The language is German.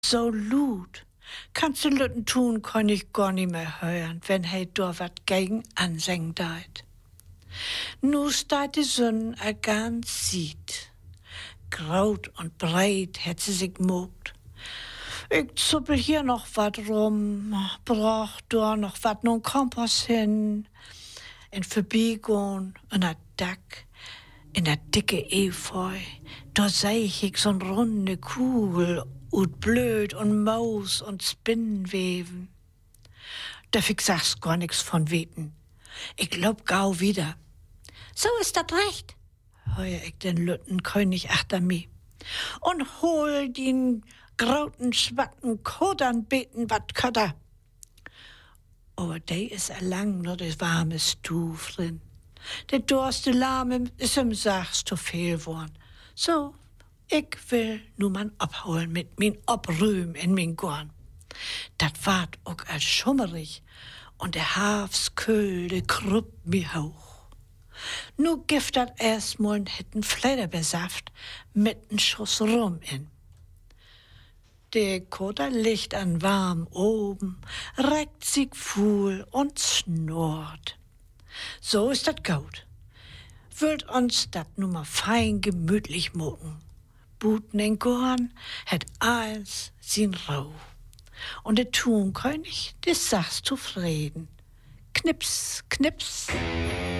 So lut. Kannst du Lütten tun, kann ich gar nicht mehr hören, wenn he da wat gegen ansingen deit. Nu steht die Sonne a ganz sieht. Graut und breit hat sie sich mogt. Ich zuppel hier noch wat rum, brauch da noch wat nun Kompass hin. In Verbiegung, in der Deck, in der dicke Efeu, da seh ich so'n runde Kugel, und blöd und Maus und Spinnenweben. Darf ich sag's gar nix von weten. Ich glaub gau wieder. So ist dat recht, heuer ich den Lüttenkönig achter mi. Und hol den grauten, schwatten Kodern beten, wat köder. Aber de is lang nur de warme Stuf drin. Der Durste Lahme is im Sachs zu viel worn. So, ich will nu man abholen mit min Obrühm in min Gorn. Dat ward ook als schummerig und der Hafskölde krupp mi hoch. Nu gift dat erstmal n hitten Flederbesaft mit n Schuss Rum in. Der Koter liegt an warm oben, reckt sich fuhl und schnurrt. So ist dat gut. Würd uns dat nu mal fein gemütlich mucken. Buten in Gorn het eins sin Rau. Und der Thunkönig, des sagst zufrieden. Knips, knips.